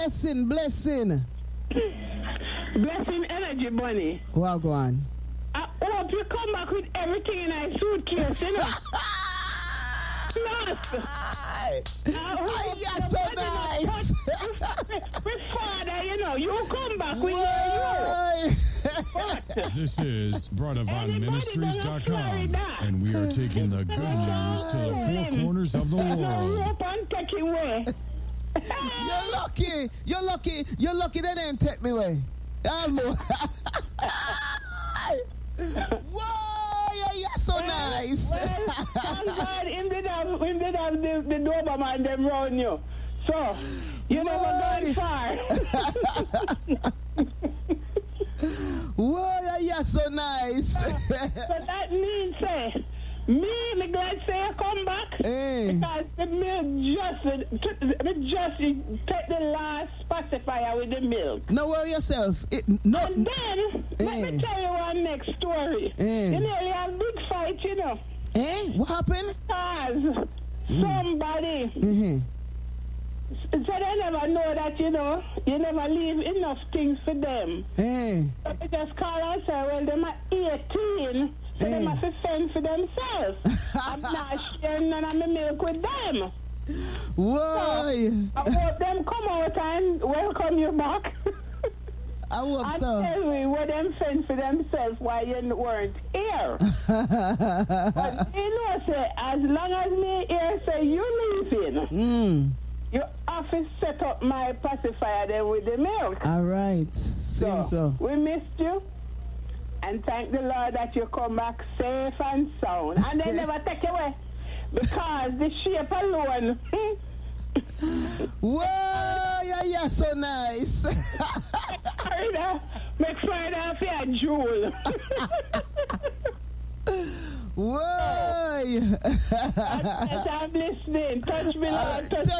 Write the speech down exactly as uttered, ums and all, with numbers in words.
blessing, blessing. Blessing energy, bunny. Well, go on. I hope you come back with everything in my suitcase, you know. Yes. Yes, so nice. My father, you know, you come back with you. This is Broadavon Ministries dot com, and we are taking the good news to the four corners of the world. You're lucky. You're lucky. You're lucky they didn't take me away. Almost. Whoa, yeah, yeah, so well, nice. Well, thank God, him did have, him did have the, the Doberman them round you. So, you never gone far. Whoa, yeah, yeah, so nice. So, so that means, say, me, me glad say I come back. Hey. Because the milk just, me just take the last pacifier with the milk. No worry yourself. It, no, and then, hey. let me tell you one next story. Hey. You know, you have a big fight, you know. Eh? What happened? Because mm. somebody, mm-hmm. so they never know that, you know, you never leave enough things for them. Hey. So they just call and say, well, them are eighteen. So hey. they must fend for themselves. I'm not sharing none of my milk with them. Whoa! So, I hope them come out and welcome you back. I hope and so. tell me what them fend for themselves why you weren't here. But you know, say, as long as me here say you leaving, mm. you have to set up my pacifier there with the milk. All right. Seems so, so. We missed you. And thank the Lord that you come back safe and sound. And they never take you away. Because the shape alone. Whoa, yeah, yeah, so nice. Make Friday off your jewel. Whoa. I'm listening. Touch me, Lord. Touch